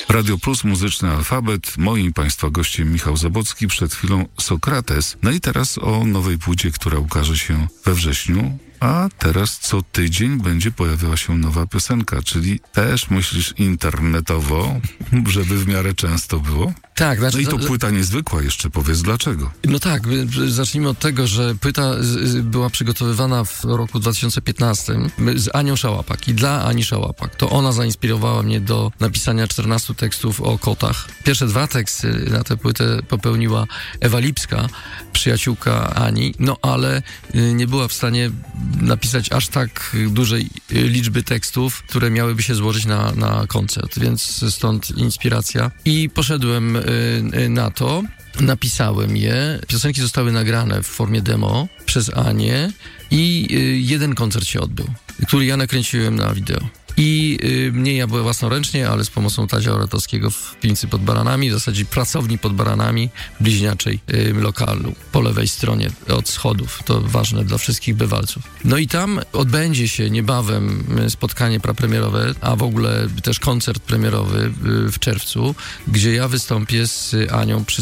Radio Plus, muzyczny alfabet. Moim Państwa gościem Michał Zabłocki, przed chwilą Sokrates. No i teraz o nowej płycie, która ukaże się we wrześniu. A teraz co tydzień będzie pojawiała się nowa piosenka, czyli też myślisz internetowo, żeby w miarę często było? Tak. No i to płyta niezwykła jeszcze, powiedz dlaczego. No tak, zacznijmy od tego, że płyta była przygotowywana w roku 2015 z Anią Szałapak i dla Ani Szałapak. To ona zainspirowała mnie do napisania 14 tekstów o kotach. Pierwsze 2 teksty na tę płytę popełniła Ewa Lipska, przyjaciółka Ani, no ale nie była w stanie napisać aż tak dużej liczby tekstów, które miałyby się złożyć na koncert, więc stąd inspiracja. I poszedłem na to, napisałem je. Piosenki zostały nagrane w formie demo przez Anię i jeden koncert się odbył, który ja nakręciłem na wideo. I nie ja byłem własnoręcznie, ale z pomocą Tadzia Oratowskiego w Piwnicy pod Baranami, w zasadzie pracowni pod Baranami, bliźniaczej lokalu, po lewej stronie od schodów. To ważne dla wszystkich bywalców. No i tam odbędzie się niebawem spotkanie prapremierowe, a w ogóle też koncert premierowy w czerwcu, gdzie ja wystąpię z Anią przy